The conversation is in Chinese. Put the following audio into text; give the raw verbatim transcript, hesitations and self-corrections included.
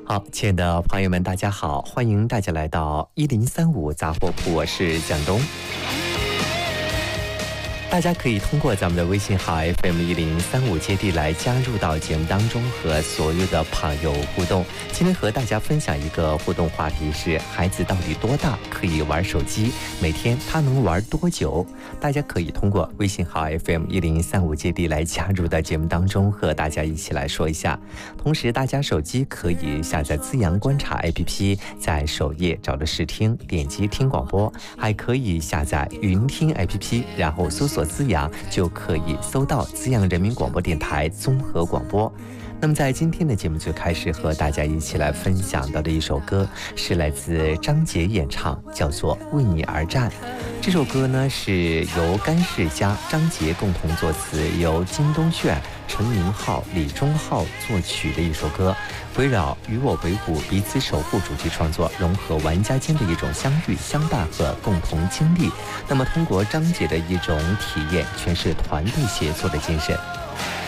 好，亲爱的朋友们，大家好，欢迎大家来到一零三五杂货铺，我是蒋东。大家可以通过咱们的微信号 F M 一零三五接地来加入到节目当中，和所有的朋友互动。今天和大家分享一个互动话题是：孩子到底多大可以玩手机？每天他能玩多久？大家可以通过微信号 F M 一零三五接地来加入到节目当中，和大家一起来说一下。同时，大家手机可以下载资阳观察 A P P， 在首页找着试听，点击听广播，还可以下载云听 A P P， 然后搜索资阳，就可以搜到资阳人民广播电台综合广播。那么在今天的节目最开始和大家一起来分享到的一首歌是来自张杰演唱，叫做《为你而战》。这首歌呢是由甘世佳、张杰共同作词，由金东炫、陈明昊、李忠浩作曲的一首歌，围绕与我为伍、彼此守护主题创作，融合玩家间的一种相遇、相伴和共同经历。那么通过张杰的一种体验，诠释团队协作的精神。